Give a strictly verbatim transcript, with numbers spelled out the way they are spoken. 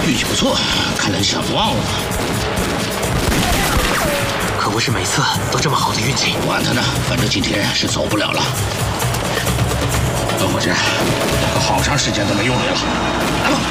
运气不错，看来你想忘了。 可不是每次都这么好的运气。 管他呢，反正今天是走不了了。老伙计，可好长时间都没用你了，来吧。